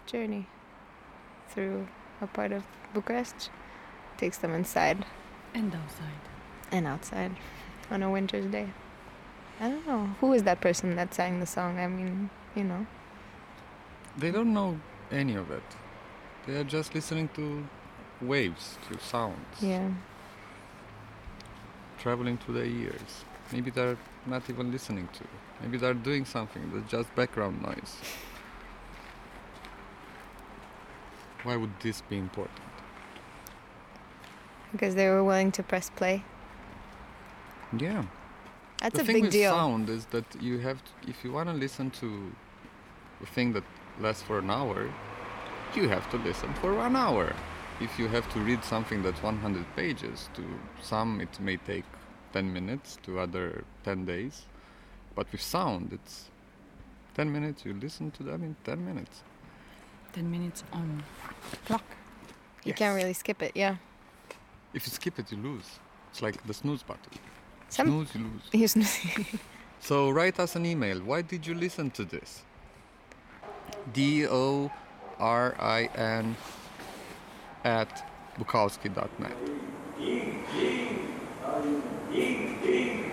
journey through a part of Bucharest. Takes them inside. And outside. And outside on a winter's day. I don't know. Who is that person that sang the song? I mean, They don't know any of it. They are just listening to waves, to sounds. Yeah. Traveling through their ears. Maybe they're not even listening to. Maybe they're doing something that's just background noise. Why would this be important? Because they were willing to press play. Yeah. That's the a thing big with deal. sound is that you have to, if you want to listen to a thing that lasts for an hour, you have to listen for 1 hour. If you have to read something that's 100 pages, to some it may take 10 minutes, to other 10 days. But with sound, it's 10 minutes, you listen to them in 10 minutes. 10 minutes on clock. You can't really skip it, yeah. If you skip it, you lose. It's like the snooze button. Some- Snooze, you lose. You So write us an email. Why did you listen to this? DORIN @bukowski.net.